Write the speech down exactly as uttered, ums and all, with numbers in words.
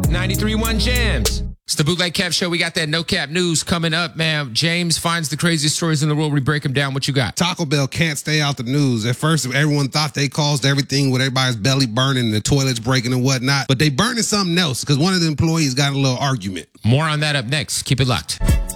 ninety-three point one Jams. It's the Bootleg Kev Show. We got that No Cap news coming up, man. James finds the craziest stories in the world. We break them down. What you got? Taco Bell can't stay out the news. At first, everyone thought they caused everything with everybody's belly burning and the toilets breaking and whatnot. But they burning something else because one of the employees got in a little argument. More on that up next. Keep it locked.